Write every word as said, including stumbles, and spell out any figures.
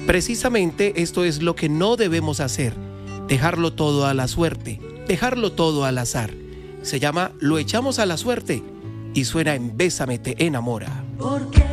Precisamente esto es lo que no debemos hacer, dejarlo todo a la suerte, dejarlo todo al azar. Se llama Lo echamos a la suerte y suena en Bésame te enamora. Porque